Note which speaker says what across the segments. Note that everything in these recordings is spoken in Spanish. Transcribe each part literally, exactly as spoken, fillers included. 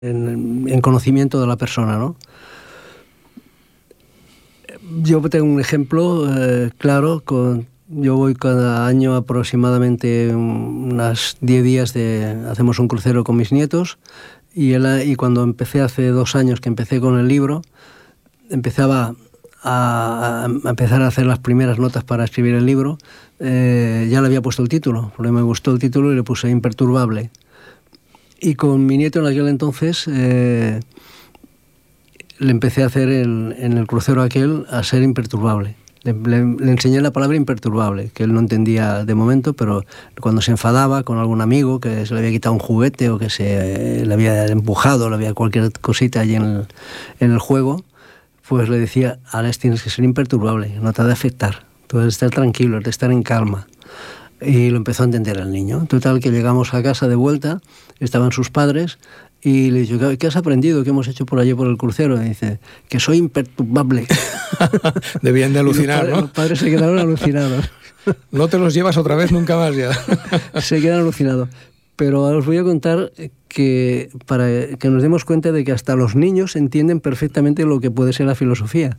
Speaker 1: en, en conocimiento de la persona, ¿no? Yo tengo un ejemplo eh, claro. Con, yo voy cada año aproximadamente unas diez días de... Hacemos un crucero con mis nietos y, él, y cuando empecé hace dos años que empecé con el libro, empezaba a, a empezar a hacer las primeras notas para escribir el libro, eh, ya le había puesto el título, porque me gustó el título y le puse Imperturbable. Y con mi nieto en aquel entonces eh, le empecé a hacer el, en el crucero aquel a ser imperturbable. Le, le, le enseñé la palabra imperturbable, que él no entendía de momento, pero cuando se enfadaba con algún amigo que se le había quitado un juguete o que se eh, le había empujado, le había cualquier cosita allí en el, en el juego, pues le decía: Alex, tienes que ser imperturbable, no te ha de afectar, tú debes estar tranquilo, debes estar en calma. Y lo empezó a entender el niño. Total, que llegamos a casa de vuelta, estaban sus padres, y le dije: ¿qué has aprendido? ¿Qué hemos hecho por allí por el crucero? Y dice: que soy imperturbable.
Speaker 2: Debían de alucinar,
Speaker 1: los padres,
Speaker 2: ¿no?
Speaker 1: Los padres se quedaron alucinados.
Speaker 2: No te los llevas otra vez nunca más ya.
Speaker 1: Se quedan alucinados. Pero os voy a contar que para que nos demos cuenta de que hasta los niños entienden perfectamente lo que puede ser la filosofía.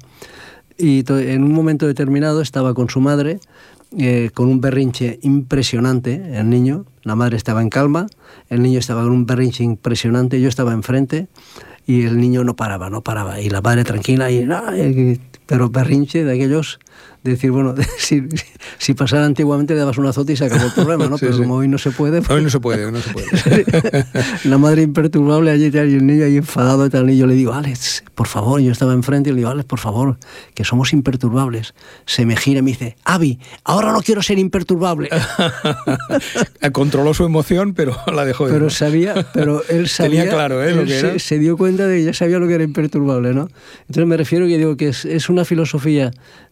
Speaker 1: Y en un momento determinado estaba con su madre, eh, con un berrinche impresionante, el niño. La madre estaba en calma, el niño estaba con un berrinche impresionante, yo estaba enfrente y el niño no paraba, no paraba. Y la madre tranquila, y, y, pero berrinche de aquellos... de decir, bueno, si, si pasara antiguamente le dabas un azote y se acabó el problema, ¿no? Sí, pero sí. Como hoy no se puede... Pues...
Speaker 2: Hoy no se puede, no se puede.
Speaker 1: La madre imperturbable allí y el niño ahí enfadado y tal, y yo le digo: Alex, por favor, yo estaba enfrente y le digo: Alex, por favor, que somos imperturbables. Se me gira y me dice: Avi, ahora no quiero ser imperturbable.
Speaker 2: Controló su emoción, pero la dejó de...
Speaker 1: Pero sabía, pero él sabía...
Speaker 2: Tenía claro, ¿eh? Lo que era.
Speaker 1: Se, se dio cuenta de que ya sabía lo que era imperturbable, ¿no? Entonces me refiero que digo que es, es una filosofía...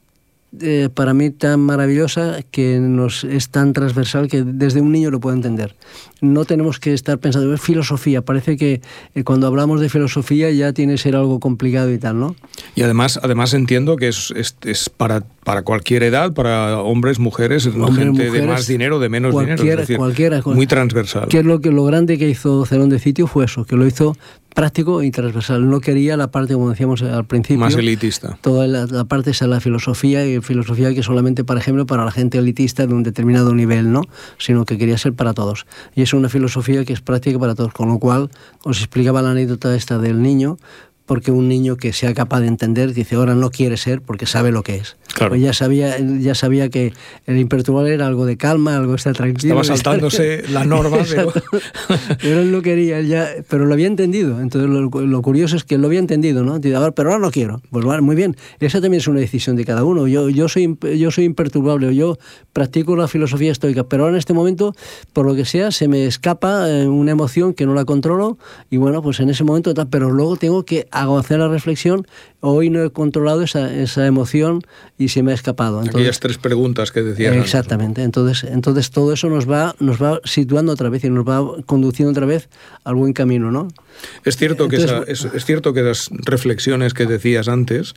Speaker 1: Eh, para mí tan maravillosa, que nos es tan transversal que desde un niño lo puede entender. No tenemos que estar pensando en filosofía. Parece que eh, cuando hablamos de filosofía ya tiene que ser algo complicado y tal, ¿no?
Speaker 2: Y además, además entiendo que es, es, es para, para cualquier edad, para hombres, mujeres, hombres, gente mujeres, de más dinero, de menos dinero, es decir,
Speaker 1: cualquiera,
Speaker 2: muy transversal.
Speaker 1: Que es lo que lo grande que hizo Zenón de Citio fue eso, que lo hizo práctico y transversal. No quería la parte, como decíamos al principio,
Speaker 2: más elitista.
Speaker 1: Toda la, la parte esa, la filosofía, y filosofía que solamente, por ejemplo, para la gente elitista de un determinado nivel, ¿no? Sino que quería ser para todos. Y es una filosofía que es práctica para todos, con lo cual os explicaba la anécdota esta del niño, porque un niño que sea capaz de entender dice: ahora no quiere ser porque sabe lo que es.
Speaker 2: Claro.
Speaker 1: Pues ya sabía, ya sabía que el imperturbable era algo de calma, algo de estar tranquilo.
Speaker 2: Estaba saltándose la norma, pero...
Speaker 1: pero él no quería, él ya, pero lo había entendido. Entonces lo, lo curioso es que él lo había entendido, ¿no? Dice: a ver, pero ahora no quiero. Pues vale, muy bien. Esa también es una decisión de cada uno. Yo, yo, soy, yo soy imperturbable, yo practico la filosofía estoica, pero ahora en este momento, por lo que sea, se me escapa una emoción que no la controlo, y bueno, pues en ese momento, pero luego tengo que hacer la reflexión: hoy no he controlado esa, esa emoción y se me ha escapado. Entonces,
Speaker 2: aquellas tres preguntas que decías.
Speaker 1: Exactamente. Antes. Entonces, entonces todo eso nos va, nos va situando otra vez y nos va conduciendo otra vez al buen camino, ¿no?
Speaker 2: Es cierto, entonces, que, esa, es, es cierto que las reflexiones que decías antes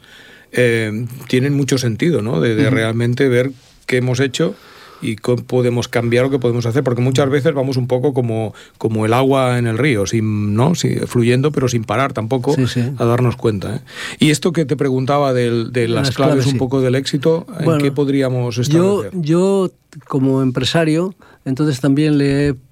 Speaker 2: eh, tienen mucho sentido, ¿no? De, de uh-huh. realmente ver qué hemos hecho y cómo podemos cambiar o qué podemos hacer, porque muchas veces vamos un poco como, como el agua en el río, sin, ¿no? Sí, fluyendo, pero sin parar tampoco sí, sí. a darnos cuenta, ¿eh? Y esto que te preguntaba de, de las, las claves, claves un sí. poco del éxito, ¿en bueno, qué podríamos establecer?
Speaker 1: Yo, yo, como empresario, entonces también le he,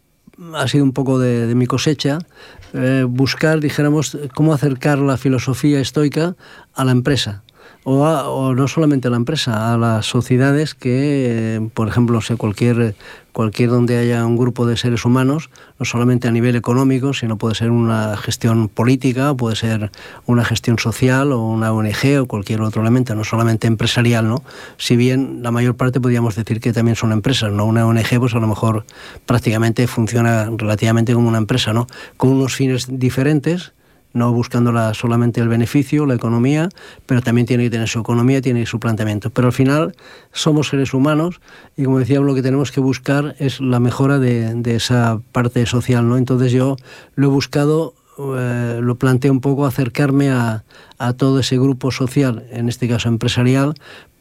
Speaker 1: ha sido un poco de, de mi cosecha, eh, buscar, dijéramos, cómo acercar la filosofía estoica a la empresa. O, a, o no solamente a la empresa, a las sociedades que, eh, por ejemplo, no sé, cualquier, cualquier donde haya un grupo de seres humanos, no solamente a nivel económico, sino puede ser una gestión política, puede ser una gestión social o una O N G o cualquier otro elemento, no solamente empresarial, ¿no? Si bien la mayor parte podríamos decir que también son empresas, ¿no? Una O N G pues a lo mejor prácticamente funciona relativamente como una empresa, ¿no? Con unos fines diferentes, no buscando la, solamente el beneficio, la economía, pero también tiene que tener su economía, tiene su planteamiento. Pero al final somos seres humanos y, como decíamos, lo que tenemos que buscar es la mejora de, de esa parte social, ¿no? Entonces yo lo he buscado, eh, lo planteo un poco, acercarme a, a todo ese grupo social, en este caso empresarial,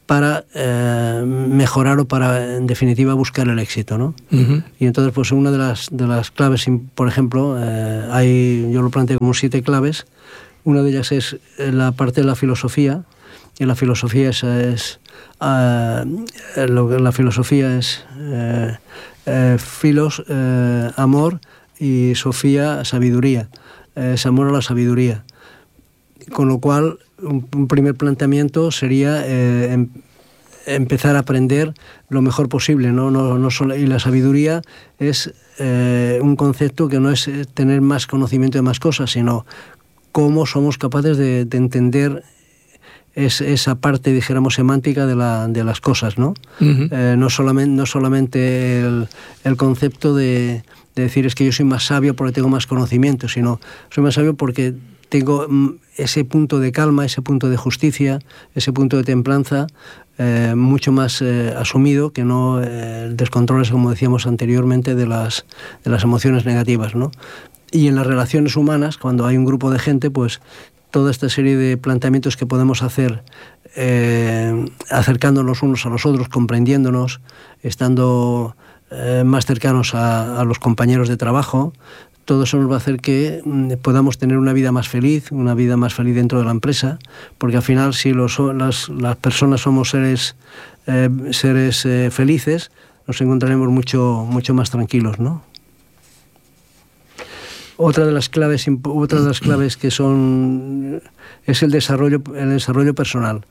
Speaker 1: para eh, mejorar o para, en definitiva, buscar el éxito, ¿no? Uh-huh. Y entonces, pues una de las, de las claves, por ejemplo, eh, hay, yo lo planteo como siete claves. Una de ellas es la parte de la filosofía, y la filosofía es, es uh, lo, la filosofía es eh, eh, filos, eh, amor, y Sofía, sabiduría. Eh, es amor a la sabiduría. Con lo cual, un, un primer planteamiento sería eh, em, empezar a aprender lo mejor posible, ¿no? No, no solo, y la sabiduría es eh, un concepto que no es tener más conocimiento de más cosas, sino cómo somos capaces de, de entender es, esa parte, dijéramos, semántica de, la, de las cosas, ¿no? Uh-huh. Eh, no solamente, no solamente el, el concepto de, de decir es que yo soy más sabio porque tengo más conocimiento, sino soy más sabio porque tengo ese punto de calma, ese punto de justicia, ese punto de templanza eh, mucho más eh, asumido, que no eh, el descontrol, como decíamos anteriormente, de las, de las emociones negativas, ¿no? Y en las relaciones humanas, cuando hay un grupo de gente, pues toda esta serie de planteamientos que podemos hacer eh, acercándonos unos a los otros, comprendiéndonos, estando eh, más cercanos a, a los compañeros de trabajo, todo eso nos va a hacer que podamos tener una vida más feliz, una vida más feliz dentro de la empresa, porque al final si los, las, las personas somos seres, eh, seres eh, felices, nos encontraremos mucho, mucho más tranquilos, ¿no? Otra de las claves, otra de las claves que son es el desarrollo, el desarrollo personal.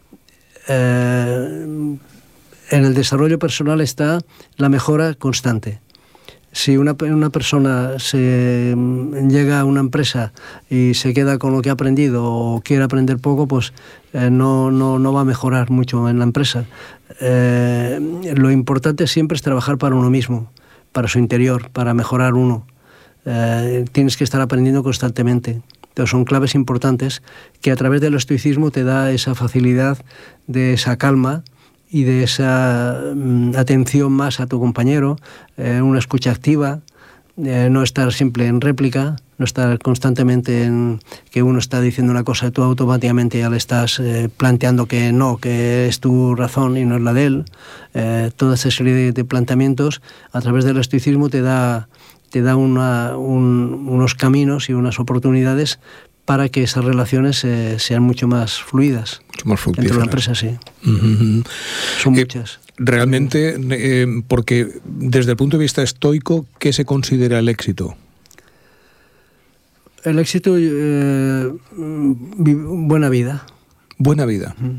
Speaker 1: Eh, en el desarrollo personal está la mejora constante. Si una, una persona se llega a una empresa y se queda con lo que ha aprendido o quiere aprender poco, pues eh, no, no, no va a mejorar mucho en la empresa. Eh, lo importante siempre es trabajar para uno mismo, para su interior, para mejorar uno. Eh, tienes que estar aprendiendo constantemente. Pero son claves importantes que a través del estoicismo te da esa facilidad de esa calma y de esa mm, atención más a tu compañero, eh, una escucha activa, eh, no estar siempre en réplica, no estar constantemente en que uno está diciendo una cosa y tú automáticamente ya le estás eh, planteando que no, que es tu razón y no es la de él. Eh, toda esa serie de, de planteamientos a través del estoicismo te da te da una, un, unos caminos y unas oportunidades para que esas relaciones eh, sean mucho más fluidas.
Speaker 2: Mucho más fructíferas.
Speaker 1: Dentro de la empresa, sí.
Speaker 2: Uh-huh.
Speaker 1: Son
Speaker 2: eh,
Speaker 1: muchas.
Speaker 2: Realmente, eh, porque desde el punto de vista estoico, ¿qué se considera el éxito?
Speaker 1: El éxito, eh, buena vida.
Speaker 2: Buena vida.
Speaker 1: Uh-huh.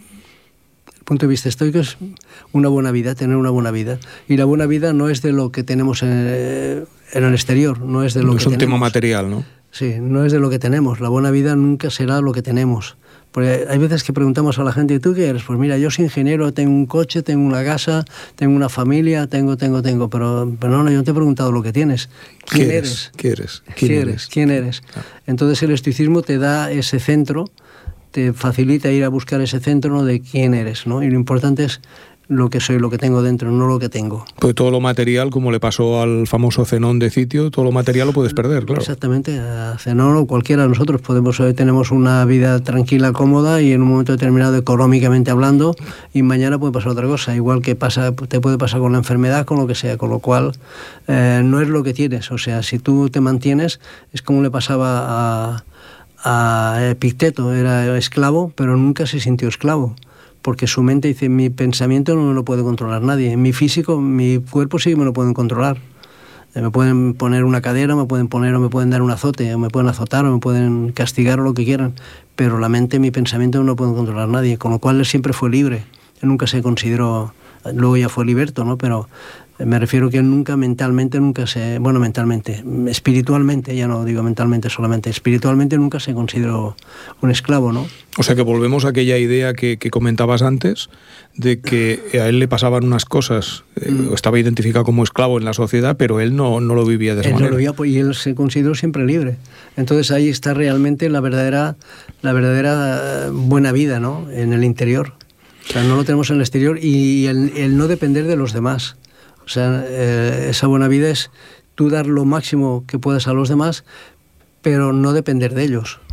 Speaker 1: El punto de vista estoico es una buena vida, tener una buena vida. Y la buena vida no es de lo que tenemos en, en el exterior, no es de lo
Speaker 2: no
Speaker 1: que
Speaker 2: es un
Speaker 1: tenemos.
Speaker 2: tema material, ¿no?
Speaker 1: Sí, no es de lo que tenemos. La buena vida nunca será lo que tenemos. Porque hay veces que preguntamos a la gente, ¿y tú qué eres? Pues mira, yo soy ingeniero, tengo un coche, tengo una casa, tengo una familia, tengo, tengo, tengo. Pero, pero no, no, yo no te he preguntado lo que tienes. ¿Quién
Speaker 2: ¿Qué
Speaker 1: eres?
Speaker 2: ¿Qué eres?
Speaker 1: ¿Quién eres? ¿Quién eres? Ah. Entonces el estoicismo te da ese centro, te facilita ir a buscar ese centro, ¿no?, de quién eres, ¿no? Y lo importante es lo que soy, lo que tengo dentro, no lo que tengo.
Speaker 2: Pues todo lo material, como le pasó al famoso Zenón de Citio, todo lo material lo puedes perder, claro.
Speaker 1: Exactamente, a Zenón o cualquiera de nosotros podemos, hoy tenemos una vida tranquila, cómoda y en un momento determinado económicamente hablando, y mañana puede pasar otra cosa, igual que pasa, te puede pasar con la enfermedad, con lo que sea, con lo cual eh, no es lo que tienes, o sea, si tú te mantienes, es como le pasaba a a Epicteto, era esclavo, pero nunca se sintió esclavo, porque su mente dice, mi pensamiento no me lo puede controlar nadie, mi físico, mi cuerpo sí me lo pueden controlar. Me pueden poner una cadera, me pueden poner o me pueden dar un azote, o me pueden azotar, o me pueden castigar o lo que quieran, pero la mente, mi pensamiento no lo pueden controlar nadie, con lo cual él siempre fue libre, él nunca se consideró, luego ya fue liberto, ¿no? Pero me refiero que nunca mentalmente, nunca se, bueno, mentalmente, espiritualmente, ya no digo mentalmente solamente, espiritualmente nunca se consideró un esclavo, ¿no?
Speaker 2: O sea que volvemos a aquella idea que, que comentabas antes, de que a él le pasaban unas cosas, eh, mm. estaba identificado como esclavo en la sociedad, pero él no, no lo vivía de esa
Speaker 1: él
Speaker 2: manera.
Speaker 1: No lo vivía, y él se consideró siempre libre. Entonces ahí está realmente la verdadera, la verdadera buena vida, ¿no?, en el interior. O sea, no lo tenemos en el exterior, y el, el no depender de los demás. O sea, eh, esa buena vida es tú dar lo máximo que puedas a los demás, pero no depender de ellos.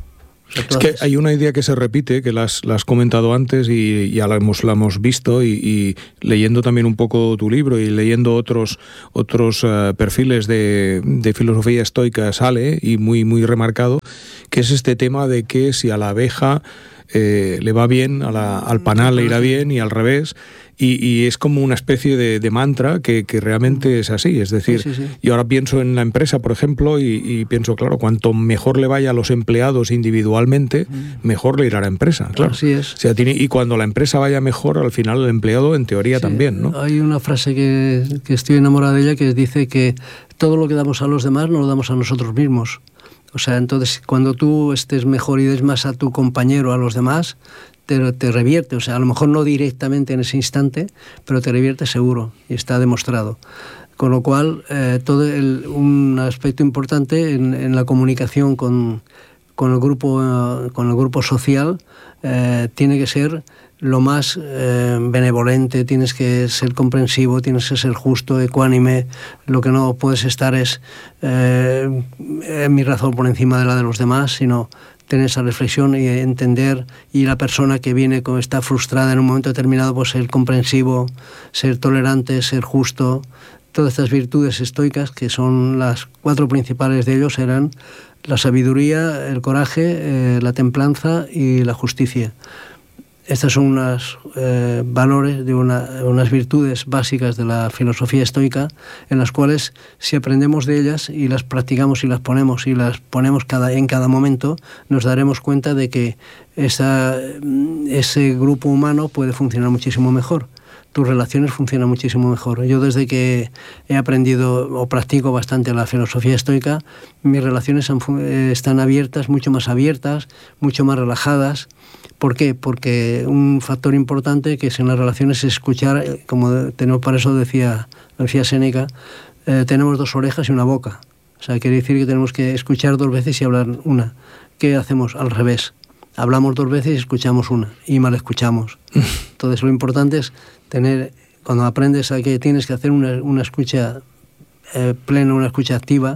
Speaker 1: O sea,
Speaker 2: es que hay una idea que se repite, que la has, la has comentado antes y ya la hemos, la hemos visto y, y leyendo también un poco tu libro y leyendo otros, otros uh, perfiles de, de filosofía estoica sale y muy, muy remarcado, que es este tema de que si a la abeja eh, le va bien, a la, al panal le irá bien y al revés. Y, y es como una especie de, de mantra que, que realmente es así. Es decir,
Speaker 1: sí, sí, sí.
Speaker 2: yo ahora pienso en la empresa, por ejemplo, y, y pienso, claro, cuanto mejor le vaya a los empleados individualmente, mejor le irá a la empresa. Claro.
Speaker 1: Así es.
Speaker 2: O sea, tiene, y cuando la empresa vaya mejor, al final el empleado, en teoría, sí, también, ¿no?
Speaker 1: Hay una frase que, que estoy enamorada de ella que dice que todo lo que damos a los demás no lo damos a nosotros mismos. O sea, entonces, cuando tú estés mejor y des más a tu compañero, a los demás, te, te revierte. O sea, a lo mejor no directamente en ese instante, pero te revierte seguro, y está demostrado. Con lo cual, eh, todo el, un aspecto importante en, en la comunicación con, con, el, grupo, eh, con el grupo social eh, tiene que ser lo más eh, benevolente, tienes que ser comprensivo, tienes que ser justo, ecuánime. Lo que no puedes estar es eh, mi razón por encima de la de los demás, sino tener esa reflexión y entender, y la persona que viene con, está frustrada en un momento determinado, pues ser comprensivo, ser tolerante, ser justo. Todas estas virtudes estoicas, que son las cuatro principales de ellos, eran la sabiduría, el coraje, eh, la templanza y la justicia. Estas son unos eh, valores, de una, unas virtudes básicas de la filosofía estoica, en las cuales, si aprendemos de ellas y las practicamos y las ponemos y las ponemos cada, en cada momento, nos daremos cuenta de que esa, ese grupo humano puede funcionar muchísimo mejor. Tus relaciones funcionan muchísimo mejor. Yo, desde que he aprendido o practico bastante la filosofía estoica, mis relaciones han, eh, están abiertas, mucho más abiertas, mucho más relajadas. ¿Por qué? Porque un factor importante que es en las relaciones es escuchar, como tenemos, para eso decía, decía Séneca, eh, tenemos dos orejas y una boca. O sea, quiere decir que tenemos que escuchar dos veces y hablar una. ¿Qué hacemos? Al revés. Hablamos dos veces y escuchamos una, y mal escuchamos. Entonces, lo importante es tener, cuando aprendes a que tienes que hacer una, una escucha eh, plena, una escucha activa,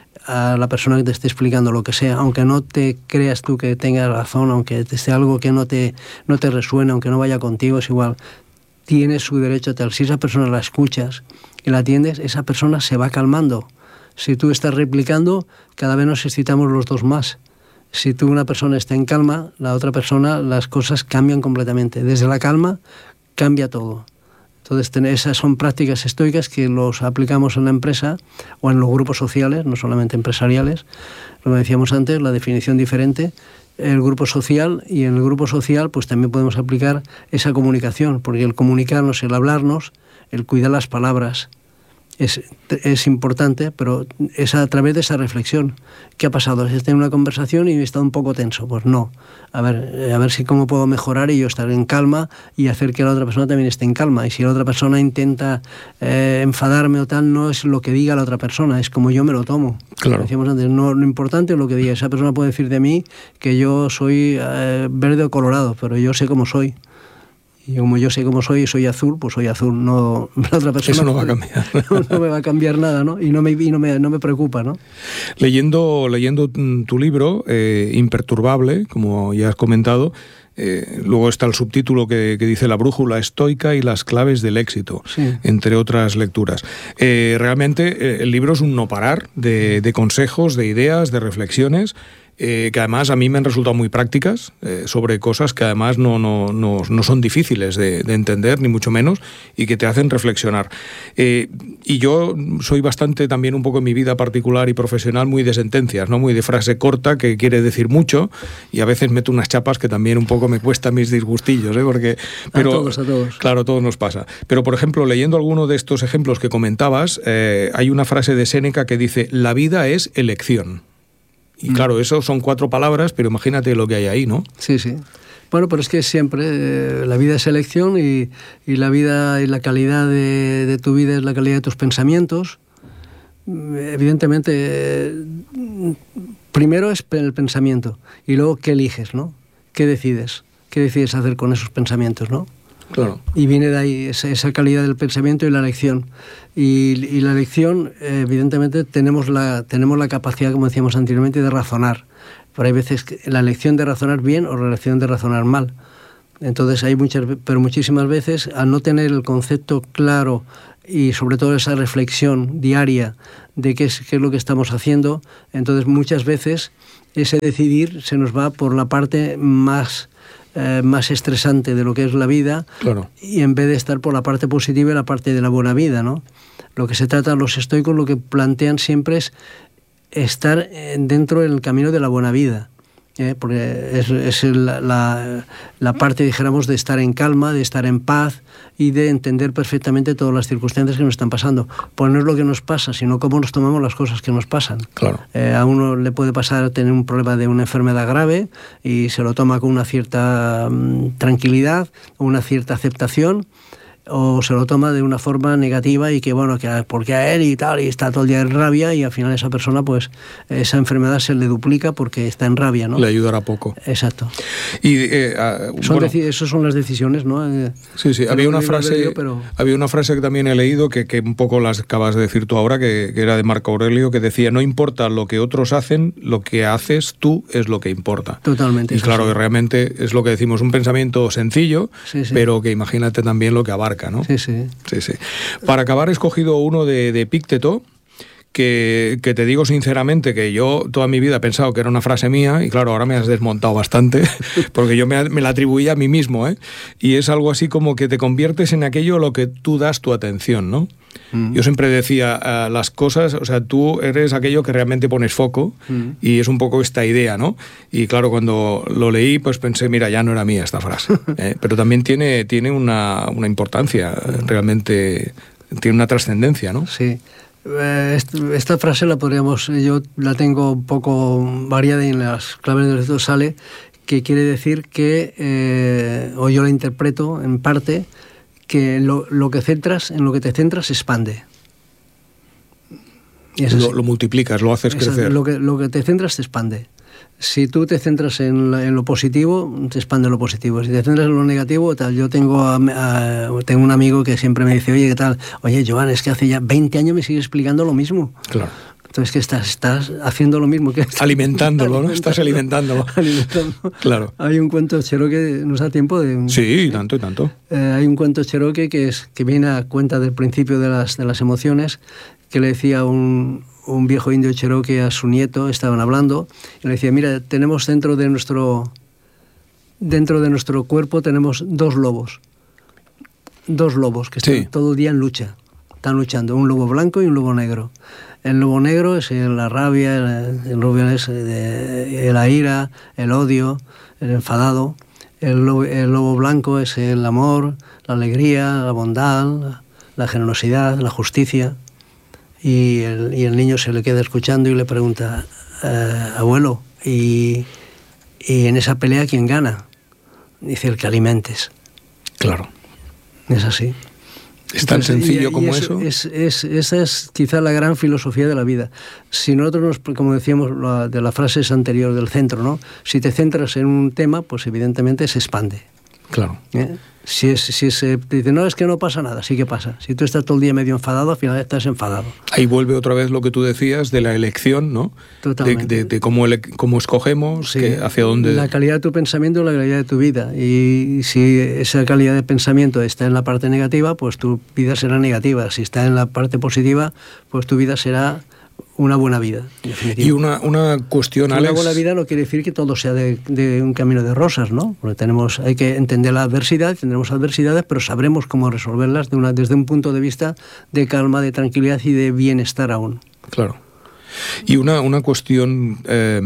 Speaker 1: a la persona que te esté explicando lo que sea, aunque no te creas tú que tengas razón, aunque te esté algo que no te, no te resuene, aunque no vaya contigo, es igual. Tienes su derecho a tal. Si esa persona la escuchas y la atiendes, esa persona se va calmando. Si tú estás replicando, cada vez nos excitamos los dos más. Si tú, una persona está en calma, la otra persona, las cosas cambian completamente. Desde la calma cambia todo. Entonces, esas son prácticas estoicas que los aplicamos en la empresa o en los grupos sociales, no solamente empresariales. Lo que decíamos antes, la definición diferente, el grupo social, y en el grupo social pues también podemos aplicar esa comunicación, porque el comunicarnos, el hablarnos, el cuidar las palabras es, es importante, pero es a través de esa reflexión. ¿Qué ha pasado? ¿Has tenido una conversación y he estado un poco tenso? Pues no. A ver, a ver si cómo puedo mejorar y yo estar en calma y hacer que la otra persona también esté en calma. Y si la otra persona intenta eh, enfadarme o tal, no es lo que diga la otra persona, es como yo me lo tomo.
Speaker 2: Claro.
Speaker 1: Como decíamos antes, no, lo importante es lo que diga. Esa persona puede decir de mí que yo soy eh, verde o colorado, pero yo sé cómo soy. Y como yo sé cómo soy y soy azul, pues soy azul. No, la otra persona
Speaker 2: eso no va a cambiar.
Speaker 1: No, no me va a cambiar nada, ¿no? Y no me, y no me, no me preocupa, ¿no?
Speaker 2: Leyendo, leyendo tu libro, eh, Imperturbable, como ya has comentado, eh, luego está el subtítulo que, que dice La brújula estoica y las claves del éxito, sí, entre otras lecturas. Eh, realmente eh, el libro es un no parar de, de consejos, de ideas, de reflexiones, Eh, que además a mí me han resultado muy prácticas, eh, sobre cosas que además no, no, no, no son difíciles de, de entender, ni mucho menos, y que te hacen reflexionar. Eh, y yo soy bastante también, un poco en mi vida particular y profesional, muy de sentencias, ¿no? Muy de frase corta que quiere decir mucho, y a veces meto unas chapas que también un poco me cuesta mis disgustillos, ¿eh? Porque, pero,
Speaker 1: a todos, a todos.
Speaker 2: Claro, a todos nos pasa. Pero, por ejemplo, leyendo alguno de estos ejemplos que comentabas, eh, hay una frase de Séneca que dice: la vida es elección. Y claro, eso son cuatro palabras, pero imagínate lo que hay ahí, ¿no?
Speaker 1: Sí, sí. Bueno, pero es que siempre eh, la vida es elección, y, y la vida y la calidad de, de tu vida es la calidad de tus pensamientos. Evidentemente, eh, primero es el pensamiento, y luego qué eliges, ¿no? ¿Qué decides? ¿Qué decides hacer con esos pensamientos, no?
Speaker 2: Claro.
Speaker 1: Y viene de ahí esa, esa calidad del pensamiento y la elección. Y, y la elección, evidentemente, tenemos la, tenemos la capacidad, como decíamos anteriormente, de razonar. pero hay veces que la elección de razonar bien o la elección de razonar mal. Entonces hay muchas, pero muchísimas veces, al no tener el concepto claro y sobre todo esa reflexión diaria de qué es, qué es lo que estamos haciendo, entonces muchas veces ese decidir se nos va por la parte más, eh, más estresante de lo que es la vida,
Speaker 2: claro.
Speaker 1: Y en vez de estar por la parte positiva y la parte de la buena vida, ¿no? Lo que se trata, los estoicos lo que plantean siempre es estar dentro del camino de la buena vida. ¿eh? Porque es, es la, la, la parte, dijéramos, de estar en calma, de estar en paz y de entender perfectamente todas las circunstancias que nos están pasando. Pues no es lo que nos pasa, sino cómo nos tomamos las cosas que nos pasan.
Speaker 2: Claro.
Speaker 1: Eh, a uno le puede pasar tener un problema de una enfermedad grave y se lo toma con una cierta um, tranquilidad, una cierta aceptación, o se lo toma de una forma negativa y que, bueno, que porque a él y tal, y está todo el día en rabia y al final esa persona, pues, esa enfermedad se le duplica porque está en rabia, ¿no?
Speaker 2: Le ayudará poco.
Speaker 1: Exacto.
Speaker 2: Y eh, uh,
Speaker 1: son
Speaker 2: bueno,
Speaker 1: esas son las decisiones, ¿no? Eh,
Speaker 2: sí, sí. Había una frase,
Speaker 1: yo, pero...
Speaker 2: había una frase que también he leído que, que un poco las acabas de decir tú ahora, que, que era de Marco Aurelio, que decía: no importa lo que otros hacen, lo que haces tú es lo que importa.
Speaker 1: Totalmente.
Speaker 2: Y claro,
Speaker 1: sí.
Speaker 2: que realmente es lo que decimos, un pensamiento sencillo,
Speaker 1: sí, sí.
Speaker 2: pero que imagínate también lo que abarca, ¿no?
Speaker 1: Sí, sí.
Speaker 2: Sí, sí. Para acabar, he escogido uno de, de Epicteto, que, que te digo sinceramente que yo toda mi vida he pensado que era una frase mía, y claro, ahora me has desmontado bastante, porque yo me, me la atribuía a mí mismo, ¿eh? Y es algo así como que te conviertes en aquello a lo que tú das tu atención, ¿no? Mm. Yo siempre decía, uh, las cosas, o sea, tú eres aquello que realmente pones foco, mm. y es un poco esta idea, ¿no? Y claro, cuando lo leí, pues pensé, mira, ya no era mía esta frase, ¿eh? Pero también tiene, tiene una, una importancia, realmente tiene una trascendencia, ¿no?
Speaker 1: Sí. Esta frase la podríamos, yo la tengo un poco variada y en las claves del resto sale, que quiere decir que, eh, o yo la interpreto en parte, que lo, lo que centras, en lo que te centras se expande.
Speaker 2: Y es lo, lo multiplicas, lo haces
Speaker 1: Exacto,
Speaker 2: crecer.
Speaker 1: Lo que, lo que te centras se expande. Si tú te centras en, la, en lo positivo, te expande lo positivo. Si te centras en lo negativo, tal. Yo tengo, a, a, tengo un amigo que siempre me dice, oye, ¿qué tal? Oye, Joan, es que hace ya veinte años me sigue explicando lo mismo.
Speaker 2: Claro.
Speaker 1: Entonces, que estás, estás haciendo lo mismo que...
Speaker 2: Alimentándolo, ¿no? Estás alimentándolo.
Speaker 1: Alimentando.
Speaker 2: Claro.
Speaker 1: Hay un cuento cherokee, ¿nos da tiempo de...?
Speaker 2: Sí, tanto y tanto.
Speaker 1: Eh, hay un cuento cherokee que, es, que viene a cuenta del principio de las, de las emociones, que le decía un, un viejo indio cherokee a su nieto, estaban hablando, y le decía, mira, tenemos dentro de nuestro, dentro de nuestro cuerpo tenemos dos lobos, dos lobos que están sí. todo el día en lucha, están luchando, un lobo blanco y un lobo negro. El lobo negro es la rabia, el, el lobo es de, la ira, el odio, el enfadado. El lobo, el lobo blanco es el amor, la alegría, la bondad, la generosidad, la justicia. Y el, y el niño se le queda escuchando y le pregunta, eh, abuelo, ¿y, ¿y en esa pelea quién gana? Dice, el que alimentes.
Speaker 2: Claro.
Speaker 1: Es así.
Speaker 2: Es tan Entonces, sencillo y, como
Speaker 1: y
Speaker 2: eso.
Speaker 1: Es, es, esa es quizá la gran filosofía de la vida. Si nosotros, nos, como decíamos la, de la frase anterior del centro, ¿no? Si te centras en un tema, pues evidentemente se expande.
Speaker 2: Claro.
Speaker 1: ¿Eh? Si es, si es, te dice, no, es que no pasa nada, sí que pasa. Si tú estás todo el día medio enfadado, al final estás enfadado.
Speaker 2: Ahí vuelve otra vez lo que tú decías de la elección, ¿no?
Speaker 1: Totalmente.
Speaker 2: De, de, de cómo, ele cómo escogemos, sí, que hacia dónde...
Speaker 1: La calidad de tu pensamiento y la calidad de tu vida. Y si esa calidad de pensamiento está en la parte negativa, pues tu vida será negativa. Si está en la parte positiva, pues tu vida será... una buena vida.
Speaker 2: Y una, una cuestión, Alex...
Speaker 1: Una buena vida no quiere decir que todo sea de, de un camino de rosas, ¿no? Porque tenemos, hay que entender la adversidad, tendremos adversidades, pero sabremos cómo resolverlas de una, desde un punto de vista de calma, de tranquilidad y de bienestar aún.
Speaker 2: Claro. Y una, una cuestión... Eh,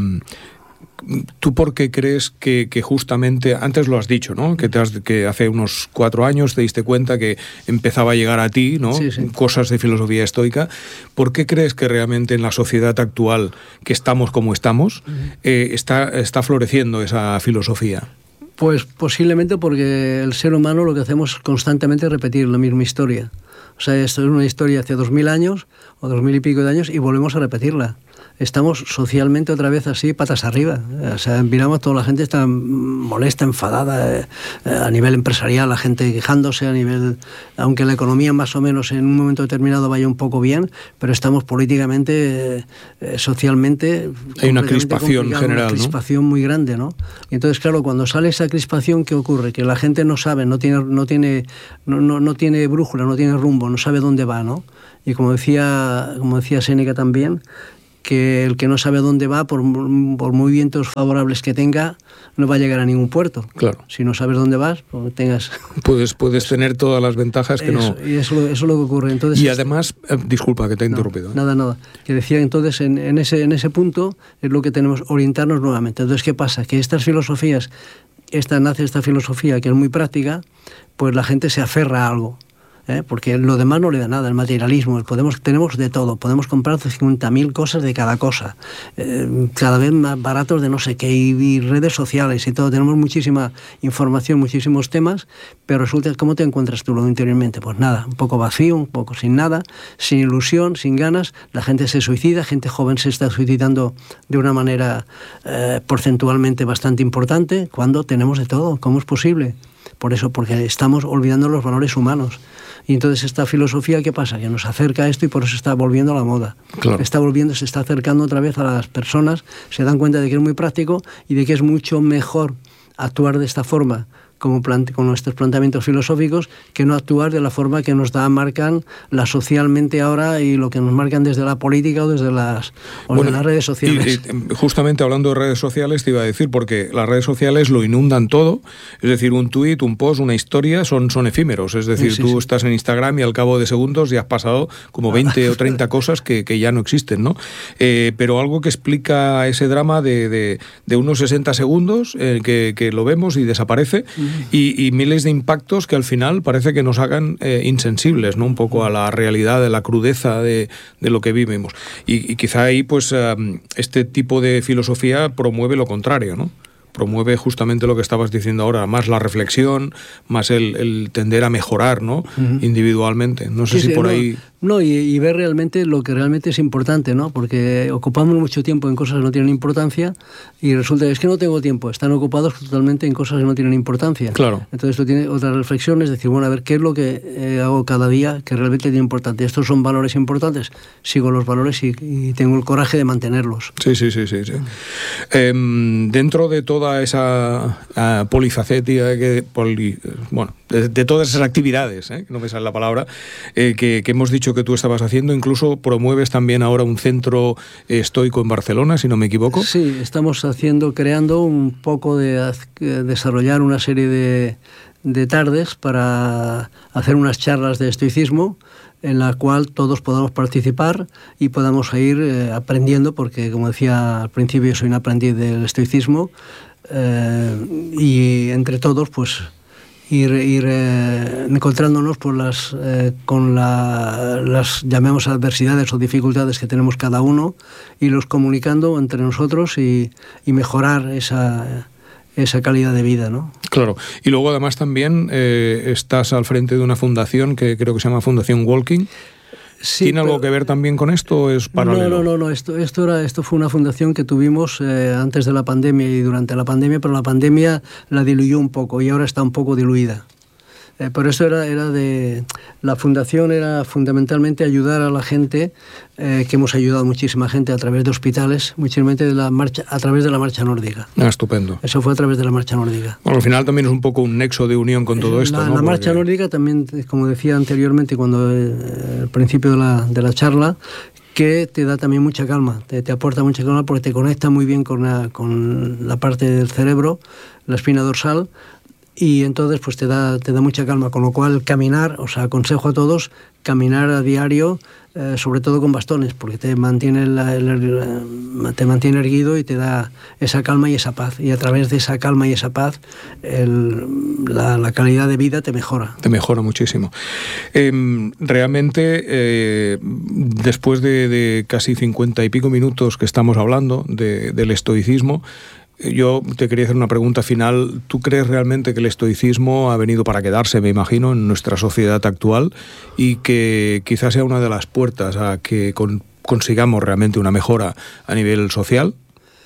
Speaker 2: ¿tú por qué crees que, que justamente, antes lo has dicho, ¿no? Que, te has, que hace unos cuatro años te diste cuenta que empezaba a llegar a ti, ¿no?
Speaker 1: Sí, sí.
Speaker 2: Cosas de filosofía estoica. ¿Por qué crees que realmente en la sociedad actual, que estamos como estamos, uh-huh. eh, está, está floreciendo esa filosofía?
Speaker 1: Pues posiblemente porque el ser humano lo que hacemos constantemente es repetir la misma historia. O sea, esto es una historia hace dos mil años o dos mil y pico de años y volvemos a repetirla. estamos socialmente otra vez así, patas arriba. O sea, miramos, toda la gente está molesta, enfadada, eh, a nivel empresarial, la gente quejándose, a nivel, aunque la economía más o menos en un momento determinado vaya un poco bien, pero estamos políticamente, eh, socialmente...
Speaker 2: Hay una crispación general,
Speaker 1: una crispación, ¿no?, muy grande, ¿no? Y entonces, claro, cuando sale esa crispación, ¿qué ocurre? Que la gente no sabe, no tiene, no tiene, no, no, no tiene brújula, no tiene rumbo, no sabe dónde va, ¿no? Y como decía, como decía Séneca también, que el que no sabe dónde va, por, por muy vientos favorables que tenga, no va a llegar a ningún puerto.
Speaker 2: Claro.
Speaker 1: Si no sabes dónde vas, pues tengas...
Speaker 2: Puedes, puedes tener todas las ventajas que
Speaker 1: eso,
Speaker 2: no...
Speaker 1: Y eso, eso es lo que ocurre. Entonces,
Speaker 2: y además, eh, disculpa que te he
Speaker 1: no,
Speaker 2: interrumpido.
Speaker 1: Nada, nada. Que decía entonces, en, en, ese, en ese punto es lo que tenemos, orientarnos nuevamente. Entonces, ¿qué pasa? Que estas filosofías, esta nace esta filosofía que es muy práctica, pues la gente se aferra a algo. ¿Eh? Porque lo demás no le da nada, el materialismo, podemos, tenemos de todo, podemos comprar cincuenta mil cosas de cada cosa, eh, cada vez más baratos de no sé qué, y, y redes sociales y todo, tenemos muchísima información, muchísimos temas, pero resulta, ¿cómo te encuentras tú luego interiormente? Pues nada, un poco vacío, un poco sin nada, sin ilusión, sin ganas, la gente se suicida, gente joven se está suicidando de una manera eh, porcentualmente bastante importante, cuando tenemos de todo. ¿Cómo es posible? Por eso, porque estamos olvidando los valores humanos. Y entonces esta filosofía, ¿qué pasa? Que nos acerca a esto y por eso está volviendo a la moda. Claro. Está volviendo, se está acercando otra vez a las personas, se dan cuenta de que es muy práctico y de que es mucho mejor actuar de esta forma, como plante, con nuestros planteamientos filosóficos, que no actuar de la forma que nos da, marcan la socialmente ahora y lo que nos marcan desde la política o desde las, o bueno, de las redes sociales.
Speaker 2: Y, y, justamente hablando de redes sociales te iba a decir, porque las redes sociales lo inundan todo, es decir, un tuit, un post, una historia son, son efímeros, es decir, sí, sí, tú sí. estás en Instagram y al cabo de segundos ya has pasado como veinte o treinta cosas que, que ya no existen, ¿no? Eh, pero algo que explica ese drama de, de, de unos sesenta segundos eh, que, que lo vemos y desaparece. Uh-huh. Y, y miles de impactos que al final parece que nos hagan eh, insensibles, ¿no? Un poco a la realidad, de la crudeza de, de lo que vivimos. Y, y quizá ahí, pues, um, este tipo de filosofía promueve lo contrario, ¿no? Promueve justamente lo que estabas diciendo ahora, más la reflexión, más el, el tender a mejorar, ¿no? Uh-huh. Individualmente. No sé sí, si sí, por
Speaker 1: no,
Speaker 2: ahí...
Speaker 1: No, y, y ver realmente lo que realmente es importante, ¿no? Porque ocupamos mucho tiempo en cosas que no tienen importancia y resulta que es que no tengo tiempo, están ocupados totalmente en cosas que no tienen importancia.
Speaker 2: Claro.
Speaker 1: Entonces esto tiene otra reflexión, es decir, bueno, a ver, ¿qué es lo que eh, hago cada día que realmente tiene importante? ¿Estos son valores importantes? Sigo los valores y, y tengo el coraje de mantenerlos.
Speaker 2: Sí, sí, sí, sí. sí. Eh, dentro de toda esa uh, polifacética, que, poli, bueno, de, de todas esas actividades, ¿eh? que no me sale la palabra, eh, que, que hemos dicho que tú estabas haciendo, incluso promueves también ahora un centro estoico en Barcelona, si no me equivoco.
Speaker 1: Sí, estamos haciendo, creando un poco de eh, desarrollar una serie de, de tardes para hacer unas charlas de estoicismo en la cual todos podamos participar y podamos ir eh, aprendiendo, porque como decía al principio, yo soy un aprendiz del estoicismo, eh, y entre todos pues ir, ir eh, encontrándonos por las, eh, con la, las, llamemos adversidades o dificultades que tenemos cada uno, y los comunicando entre nosotros y, y mejorar esa, esa calidad de vida, ¿no?
Speaker 2: Claro. Y luego además también eh, estás al frente de una fundación que creo que se llama Fundación Walking. Sí, ¿tiene algo pero, que ver también con esto o es paralelo?
Speaker 1: No, no, no, no. Esto, esto, era, esto fue una fundación que tuvimos eh, antes de la pandemia y durante la pandemia, pero la pandemia la diluyó un poco y ahora está un poco diluida. Eh, por eso era, era de... La fundación era fundamentalmente ayudar a la gente, eh, que hemos ayudado muchísima gente a través de hospitales, muchísimamente de la marcha, a través de la marcha nórdica.
Speaker 2: Ah, estupendo.
Speaker 1: Eso fue a través de la marcha nórdica.
Speaker 2: Bueno, al final también es un poco un nexo de unión con todo esto,
Speaker 1: la,
Speaker 2: ¿no?
Speaker 1: La marcha Porque... nórdica también, como decía anteriormente, cuando eh, al principio de la, de la charla, que te da también mucha calma, te, te aporta mucha calma porque te conecta muy bien con la, con la parte del cerebro, la espina dorsal, y entonces pues te da, te da mucha calma, con lo cual caminar, o sea, aconsejo a todos caminar a diario, eh, sobre todo con bastones, porque te mantiene, la, el, el, te mantiene erguido y te da esa calma y esa paz, y a través de esa calma y esa paz el, la, la calidad de vida te mejora.
Speaker 2: Te mejora muchísimo. Eh, realmente, eh, después de, de casi cincuenta y pico minutos que estamos hablando de, del estoicismo, yo te quería hacer una pregunta final. ¿Tú crees realmente que el estoicismo ha venido para quedarse, me imagino, en nuestra sociedad actual, y que quizás sea una de las puertas a que con consigamos realmente una mejora a nivel social?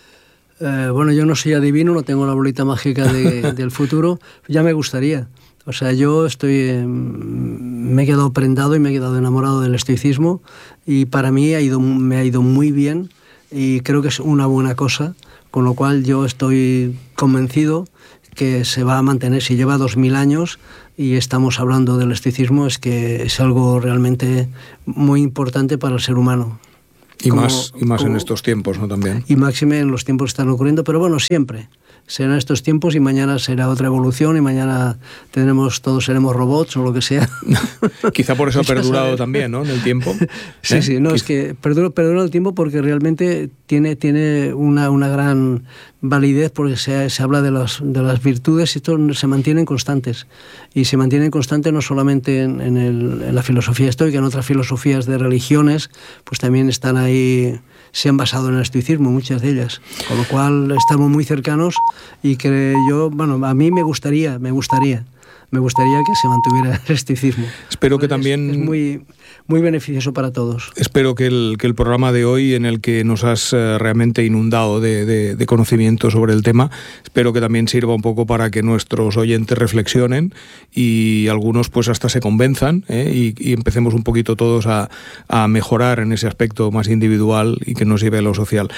Speaker 1: Eh, bueno, yo no soy adivino, no tengo la bolita mágica de, del futuro, ya me gustaría. O sea, yo estoy, eh, me he quedado prendado y me he quedado enamorado del estoicismo, y para mí ha ido, me ha ido muy bien y creo que es una buena cosa, con lo cual yo estoy convencido que se va a mantener. Si lleva dos mil años y estamos hablando del estoicismo, es que es algo realmente muy importante para el ser humano.
Speaker 2: Y como, más, y más como, en estos tiempos, ¿no? También.
Speaker 1: Y máxime en los tiempos que están ocurriendo, pero bueno, siempre. Serán estos tiempos y mañana será otra evolución y mañana tendremos, todos seremos robots o lo que sea.
Speaker 2: Quizá por eso ha perdurado también, ¿no? En el tiempo.
Speaker 1: Sí, ¿Eh? sí, no, es que perdura, perdura el tiempo porque realmente tiene, tiene una, una gran validez, porque se, se habla de las, de las virtudes y esto se mantienen constantes. Y se mantienen constantes no solamente en, en, el, en la filosofía estoica, en otras filosofías de religiones, pues también están ahí, se han basado en el estoicismo, muchas de ellas. Con lo cual estamos muy cercanos y que yo, bueno, a mí me gustaría, me gustaría, me gustaría que se mantuviera el estoicismo.
Speaker 2: Espero que
Speaker 1: es,
Speaker 2: también...
Speaker 1: Es muy, muy beneficioso para todos.
Speaker 2: Espero que el, que el programa de hoy, en el que nos has eh, realmente inundado de, de, de conocimiento sobre el tema, espero que también sirva un poco para que nuestros oyentes reflexionen y algunos pues hasta se convenzan, ¿eh? y, y empecemos un poquito todos a, a mejorar en ese aspecto más individual y que nos lleve a lo social.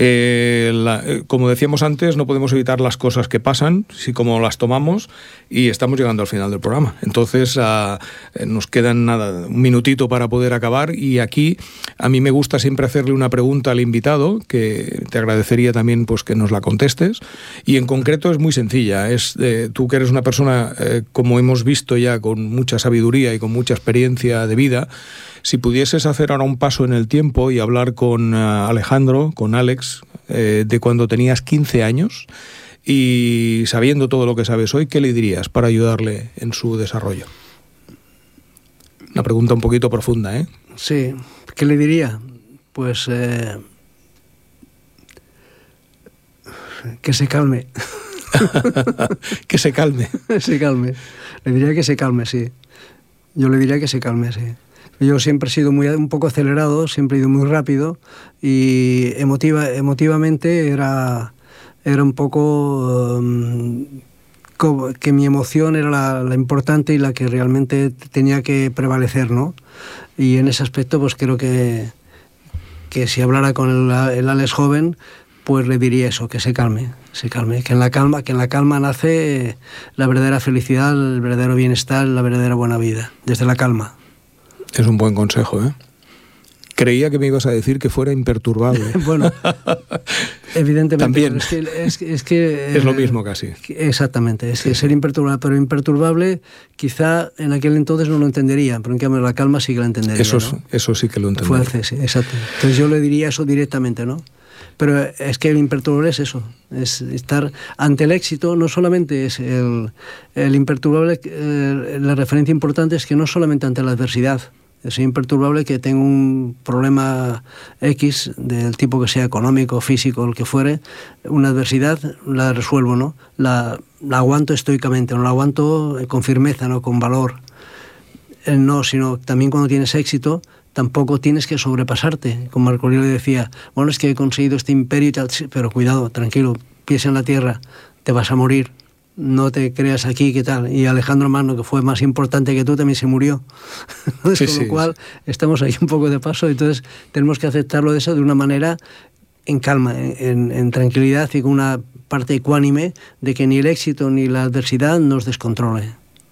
Speaker 2: Eh, la, eh, como decíamos antes, no podemos evitar las cosas que pasan, si como las tomamos, y estamos llegando al final del programa. Entonces uh, nos quedan nada, un minutito para poder acabar, y aquí a mí me gusta siempre hacerle una pregunta al invitado, que te agradecería también pues que nos la contestes, y en concreto es muy sencilla. Es eh, tú que eres una persona, eh, como hemos visto ya, con mucha sabiduría y con mucha experiencia de vida, si pudieses hacer ahora un paso en el tiempo y hablar con uh, Alejandro, con Alex, eh, de cuando tenías quince años, y sabiendo todo lo que sabes hoy, ¿qué le dirías para ayudarle en su desarrollo? Una pregunta un poquito profunda, ¿eh?
Speaker 1: Sí, ¿qué le diría? Pues eh, que se calme.
Speaker 2: Que se calme.
Speaker 1: Se calme. Le diría que se calme, sí. Yo le diría que se calme, sí. Yo siempre he sido muy, un poco acelerado, siempre he ido muy rápido, y emotiva, emotivamente era... era un poco um, como que mi emoción era la, la importante y la que realmente tenía que prevalecer, ¿no? Y en ese aspecto pues creo que, que si hablara con el, el Alex joven, pues le diría eso, que se calme, se calme, que en la calma, que en la calma nace la verdadera felicidad, el verdadero bienestar, la verdadera buena vida, desde la calma.
Speaker 2: Es un buen consejo, ¿eh? Creía que me ibas a decir que fuera imperturbable.
Speaker 1: Bueno, evidentemente.
Speaker 2: También.
Speaker 1: Es que, es, es, que,
Speaker 2: es lo mismo casi.
Speaker 1: Exactamente. Es que ser imperturbable, pero imperturbable quizá en aquel entonces no lo entendería, pero en cambio la calma sí que la entendería.
Speaker 2: Eso,
Speaker 1: ¿no?
Speaker 2: eso sí que lo entendería.
Speaker 1: Fue, sí, exacto. Entonces yo le diría eso directamente, ¿no? Pero es que el imperturbable es eso, es estar ante el éxito. No solamente es el, el imperturbable, eh, la referencia importante es que no solamente ante la adversidad. Es imperturbable que tengo un problema X, del tipo que sea económico, físico, el que fuere, una adversidad, la resuelvo, ¿no? La, la aguanto estoicamente, no la aguanto con firmeza, no con valor. Eh, no, sino también cuando tienes éxito, tampoco tienes que sobrepasarte. Como Marco Aurelio decía, bueno, es que he conseguido este imperio y tal, pero cuidado, tranquilo, pies en la tierra, te vas a morir. No te creas aquí, ¿qué tal? Y Alejandro Magno, que fue más importante que tú, también se murió. Entonces, sí, con lo sí, cual, sí. estamos ahí un poco de paso, entonces tenemos que aceptarlo de eso de una manera en calma, en, en tranquilidad y con una parte ecuánime de que ni el éxito ni la adversidad nos descontrole.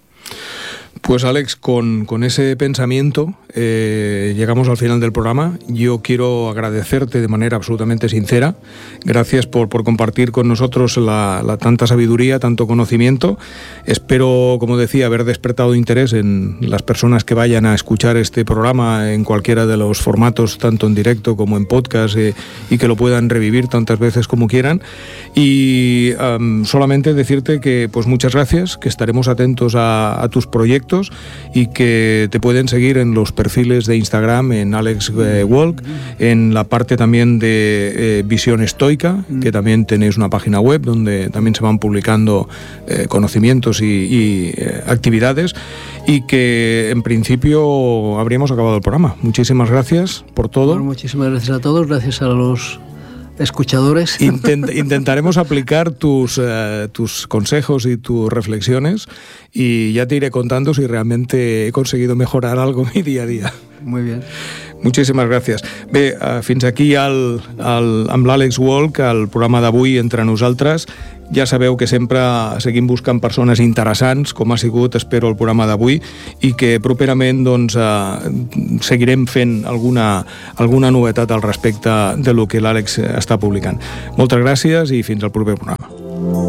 Speaker 2: Pues Alex, con, con ese pensamiento eh, llegamos al final del programa. Yo quiero agradecerte de manera absolutamente sincera. Gracias por, por compartir con nosotros la, la tanta sabiduría, tanto conocimiento. Espero, como decía, haber despertado interés en las personas que vayan a escuchar este programa en cualquiera de los formatos, tanto en directo como en podcast, eh, y que lo puedan revivir tantas veces como quieran. Y um, solamente decirte que pues muchas gracias, que estaremos atentos a, a tus proyectos, proyectos y que te pueden seguir en los perfiles de Instagram, en Alex eh, Walk, en la parte también de eh, Visión Estoica, que también tenéis una página web donde también se van publicando eh, conocimientos y, y eh, actividades, y que en principio habríamos acabado el programa. Muchísimas gracias por todo.
Speaker 1: Bueno, muchísimas gracias a todos, gracias a los escuchadores.
Speaker 2: Intent, intentaremos aplicar tus, uh, tus consejos y tus reflexiones, y ya te iré contando si realmente he conseguido mejorar algo en mi día a día.
Speaker 1: Muy bien.
Speaker 2: Moltíssimes gràcies. Bé, uh, fins aquí el, el, amb l'Àlex Walk, el programa d'avui Entre Nosaltres. Ja sabeu que sempre seguim buscant persones interessants, com ha sigut, espero, el programa d'avui, i que properament doncs, eh, seguirem fent alguna, alguna novetat al respecte de lo que l'Àlex està publicant. Moltes gràcies i fins al proper programa.